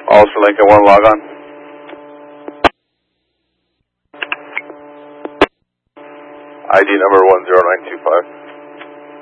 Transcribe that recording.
Also Lincoln 1, log on. ID number 10925.